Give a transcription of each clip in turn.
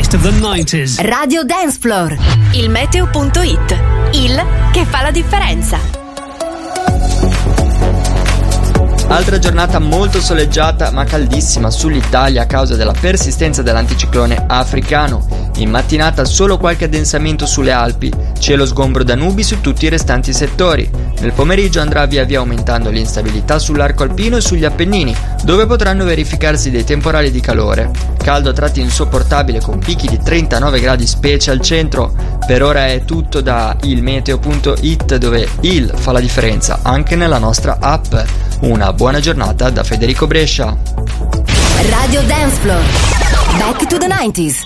best of the 90s. Radio Dance Floor. Il meteo.it. Il che fa la differenza. Altra giornata molto soleggiata ma caldissima sull'Italia a causa della persistenza dell'anticiclone africano. In mattinata solo qualche addensamento sulle Alpi, cielo sgombro da nubi su tutti i restanti settori. Nel pomeriggio andrà via via aumentando l'instabilità sull'arco alpino e sugli Appennini, dove potranno verificarsi dei temporali di calore. Caldo a tratti insopportabile con picchi di 39 gradi specie al centro. Per ora è tutto da ilmeteo.it, dove il fa la differenza anche nella nostra app. Una buona giornata da Federico Brescia. Radio Dance Floor. Back to the 90s.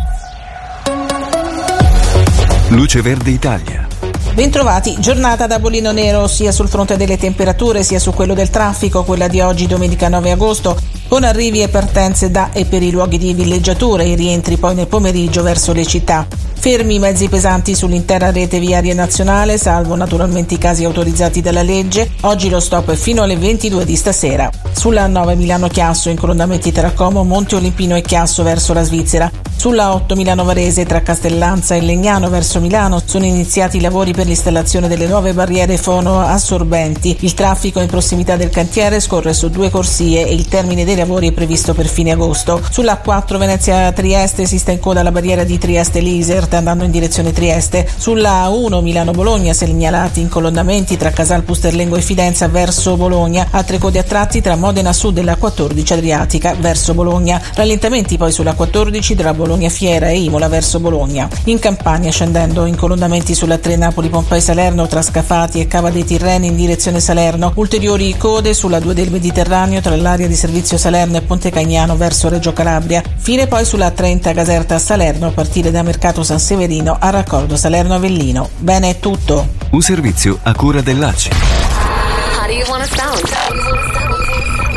Luce Verde Italia. Bentrovati, giornata da bollino nero sia sul fronte delle temperature sia su quello del traffico, quella di oggi domenica 9 agosto, con arrivi e partenze da e per i luoghi di villeggiatura e rientri poi nel pomeriggio verso le città. Fermi i mezzi pesanti sull'intera rete viaria nazionale, salvo naturalmente i casi autorizzati dalla legge. Oggi lo stop è fino alle 22 di stasera. Sulla 9 Milano-Chiasso, incolonnamenti tra Como, Monte Olimpino e Chiasso verso la Svizzera. Sulla 8 Milano-Varese tra Castellanza e Legnano verso Milano sono iniziati i lavori per l'installazione delle nuove barriere fonoassorbenti. Il traffico in prossimità del cantiere scorre su 2 corsie e il termine dei lavori è previsto per fine agosto. Sulla 4 Venezia-Trieste si sta in coda alla barriera di Trieste-Lisert andando in direzione Trieste. Sulla 1 Milano-Bologna segnalati incolonnamenti tra Casal Pusterlengo e Fidenza verso Bologna, altre code a tratti tra Modena Sud e la 14 Adriatica verso Bologna. Rallentamenti poi sulla 14 tra Bologna Fiera e Imola verso Bologna. In Campania scendendo incolonnamenti sulla 3 Napoli-Pompei-Salerno tra Scafati e Cava dei Tirreni in direzione Salerno. Ulteriori code sulla 2 del Mediterraneo tra l'area di servizio Salerno e Ponte Cagnano verso Reggio Calabria. Fine poi sulla 30 Caserta-Salerno a partire da Mercato San Severino a raccordo Salerno-Avellino. Bene, è tutto. Un servizio a cura dell'ACI. How do you want to sound?